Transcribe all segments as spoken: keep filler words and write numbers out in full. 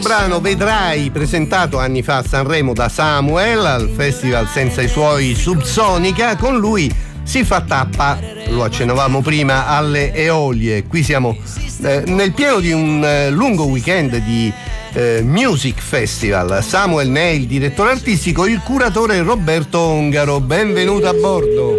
Brano Vedrai, presentato anni fa a Sanremo da Samuel al festival Senza i suoi Subsonica. Con lui si fa tappa, lo accennavamo prima, alle Eolie. Qui siamo eh, nel pieno di un eh, lungo weekend di eh, Music Festival. Samuel ne è il direttore artistico, il curatore Roberto Ongaro. Benvenuto a bordo.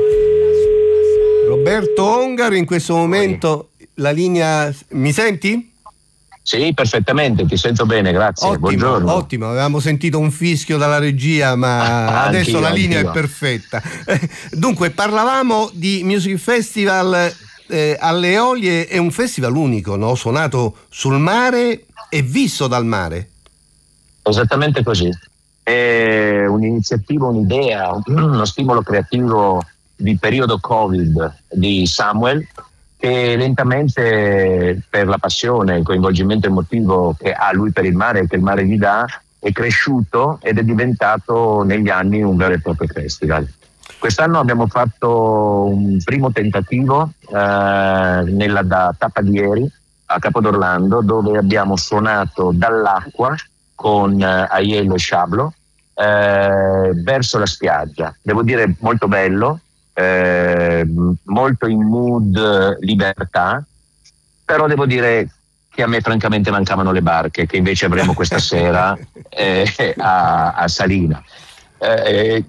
Roberto Ongaro, in questo momento la linea... Mi senti? Sì, perfettamente, ti sento bene, grazie. Ottimo, buongiorno. Ottimo, avevamo sentito un fischio dalla regia, ma Ah, adesso anch'io, la linea anch'io. è perfetta. Dunque, parlavamo di Music Festival eh, alle Eolie, è un festival unico, no? Suonato sul mare e visto dal mare. Esattamente così. È un'iniziativa, un'idea, uno stimolo creativo di periodo Covid di Samuel, che lentamente, per la passione, il coinvolgimento emotivo che ha lui per il mare e che il mare gli dà, è cresciuto ed è diventato negli anni un vero e proprio festival. Quest'anno abbiamo fatto un primo tentativo eh, nella da tappa di ieri a Capo d'Orlando, dove abbiamo suonato dall'acqua con eh, Aiello e Sciablo eh, verso la spiaggia. Devo dire molto bello. Eh, molto in mood libertà, però devo dire che a me francamente mancavano le barche, che invece avremo questa sera eh, a, a Salina. Eh,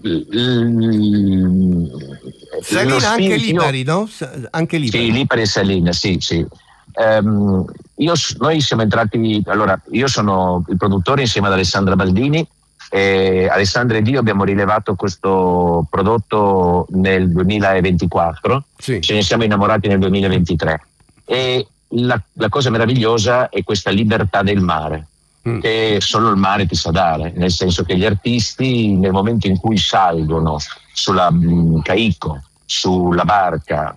l- Salina anche Lipari, no? Anche Lipari. Sì, Lipari e Salina, sì, sì. Um, io, noi siamo entrati, allora io sono il produttore insieme ad Alessandra Baldini. E Alessandra ed io abbiamo rilevato questo prodotto nel duemilaventiquattro, Sì. Ce ne siamo innamorati nel duemilaventitré e la, la cosa meravigliosa è questa libertà del mare mm. che solo il mare ti sa dare, nel senso che gli artisti nel momento in cui salgono sulla mh, Caicco, sulla barca,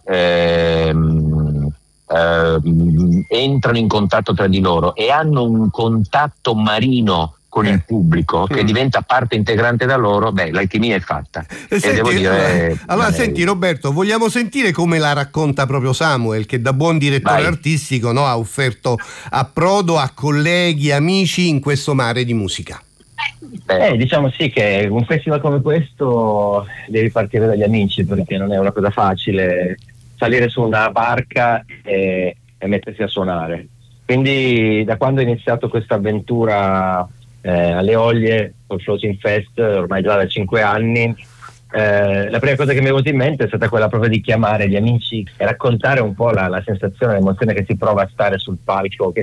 ehm, ehm, entrano in contatto tra di loro e hanno un contatto marino con il pubblico che mm. diventa parte integrante da loro, beh, l'alchimia è fatta. E, e senti, devo dire, allora, allora eh, senti Roberto, vogliamo sentire come la racconta proprio Samuel, che da buon direttore vai. artistico, no, ha offerto approdo a colleghi, amici in questo mare di musica. Eh, diciamo sì che un festival come questo devi partire dagli amici, perché non è una cosa facile salire su una barca e, e mettersi a suonare. Quindi da quando è iniziato questa avventura Eh, alle Eolie col Floating Fest, ormai già da cinque anni, eh, la prima cosa che mi è venuta in mente è stata quella proprio di chiamare gli amici e raccontare un po' la, la sensazione, l'emozione che si prova a stare sul palco, che